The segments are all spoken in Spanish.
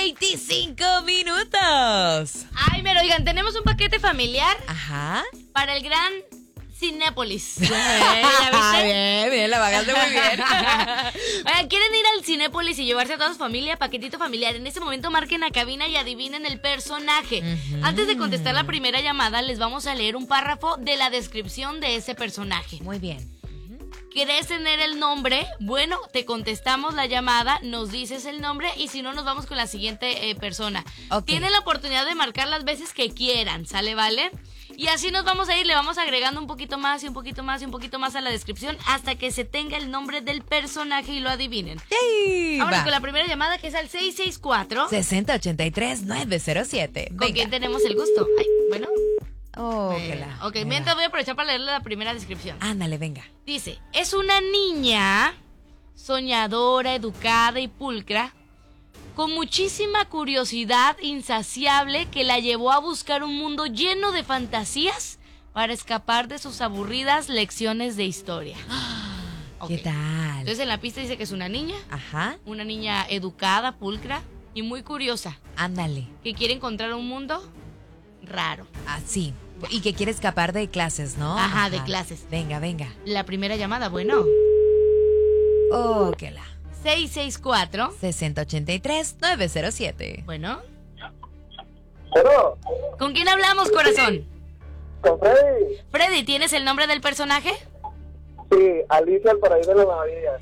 25 minutos. Ay, pero oigan, tenemos un paquete familiar Ajá. para el gran Cinépolis. ¿Ya viste? Bien, la pagaste muy bien. Oigan, ¿quieren ir al Cinépolis y llevarse a toda su familia? Paquetito familiar. En este momento marquen a cabina y adivinen el personaje. Antes de contestar la primera llamada, les vamos a leer un párrafo de la descripción de ese personaje. Muy bien. ¿Querés tener el nombre? Bueno, te contestamos la llamada, nos dices el nombre y si no, nos vamos con la siguiente persona. Ok. Tienen la oportunidad de marcar las veces que quieran, ¿sale, vale? Y así nos vamos a ir, le vamos agregando un poquito más y un poquito más y un poquito más a la descripción hasta que se tenga el nombre del personaje y lo adivinen. ¡Yay! Ahora Va. con la primera llamada que es al 664. 6083-907. ¿Con Venga. quién tenemos el gusto? Ay, bueno. Oh, que la- Ok, venga. mientras voy a aprovechar para leerle la primera descripción. Ándale, venga. Dice, es una niña soñadora, educada y pulcra, con muchísima curiosidad insaciable que la llevó a buscar un mundo lleno de fantasías para escapar de sus aburridas lecciones de historia. Ok. ¿Qué tal? Entonces en la pista dice que es una niña educada, pulcra y muy curiosa, Ándale. que quiere encontrar un mundo raro. Así. Y que quiere escapar de clases, ¿no? Ajá, de clases. Venga, venga. La primera llamada, bueno, Oh, que la. 664. 6083-907. Bueno, Bueno, ¿con quién hablamos, corazón? con Freddy. Freddy, ¿tienes el nombre del personaje? Sí, Alicia el Paraíso de las Maravillas.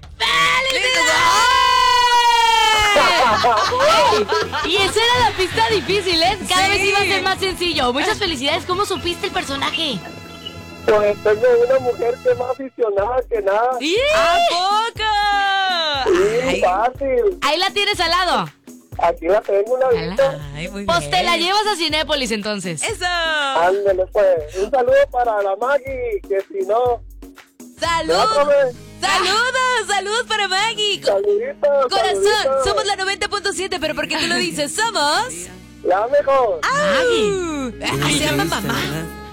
Y esa era la pista difícil, ¿eh? Cada Sí. vez iba a ser más sencillo. Muchas felicidades. ¿Cómo supiste el personaje? Pues tengo una mujer que es más aficionada que nada. ¿A poco? Sí, Ay, fácil. Ahí la tienes al lado. Aquí la tengo una vista. ay, muy Pues bien. te la llevas a Cinépolis entonces. ¡Eso! Ándale, pues. Un saludo para la Maggie, que si no... ¡Salud! Otra vez. ¡Saludos! ¡Saludos para Maggie! Saluditos. Corazón, saluditos. somos la 90.7, pero ¿por qué tú lo dices? Somos... La mejor. ¡Au! Así se llama mamá.